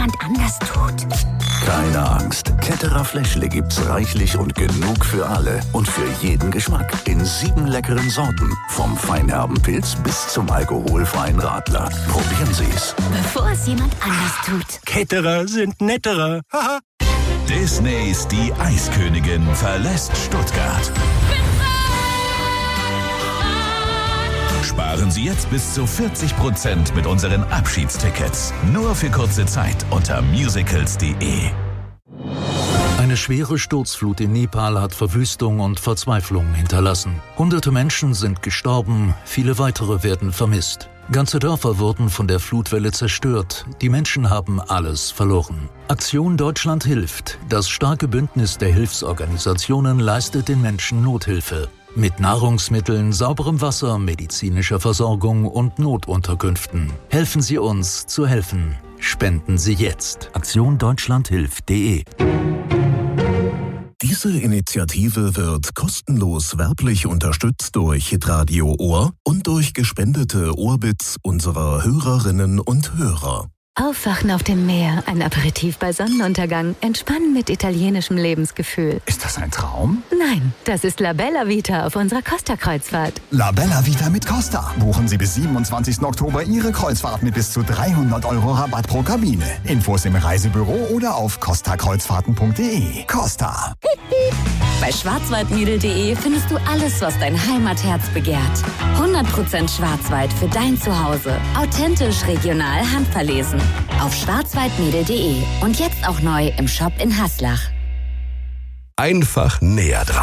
jemand anders tut. Keine Angst. Ketterer Fläschle gibt's reichlich und genug für alle. Und für jeden Geschmack. In 7 leckeren Sorten. Vom feinherben Pilz bis zum alkoholfreien Radler. Probieren Sie's. Bevor es jemand anders tut. Ketterer sind netterer. Haha. Disneys Die Eiskönigin verlässt Stuttgart. Sparen Sie jetzt bis zu 40% mit unseren Abschiedstickets. Nur für kurze Zeit unter musicals.de. Eine schwere Sturzflut in Nepal hat Verwüstung und Verzweiflung hinterlassen. Hunderte Menschen sind gestorben, viele weitere werden vermisst. Ganze Dörfer wurden von der Flutwelle zerstört. Die Menschen haben alles verloren. Aktion Deutschland hilft. Das starke Bündnis der Hilfsorganisationen leistet den Menschen Nothilfe. Mit Nahrungsmitteln, sauberem Wasser, medizinischer Versorgung und Notunterkünften. Helfen Sie uns zu helfen. Spenden Sie jetzt. aktiondeutschlandhilft.de. Diese Initiative wird kostenlos werblich unterstützt durch Hitradio Ohr und durch gespendete Ohrbits unserer Hörerinnen und Hörer. Aufwachen auf dem Meer, ein Aperitif bei Sonnenuntergang, entspannen mit italienischem Lebensgefühl. Ist das ein Traum? Nein, das ist La Bella Vita auf unserer Costa-Kreuzfahrt. La Bella Vita mit Costa. Buchen Sie bis 27. Oktober Ihre Kreuzfahrt mit bis zu 300 € Rabatt pro Kabine. Infos im Reisebüro oder auf costakreuzfahrten.de. Costa. Bei schwarzwaldmädel.de findest du alles, was dein Heimatherz begehrt. 100% Schwarzwald für dein Zuhause. Authentisch, regional, handverlesen. Auf schwarzwaldmädel.de und jetzt auch neu im Shop in Haslach. Einfach näher dran.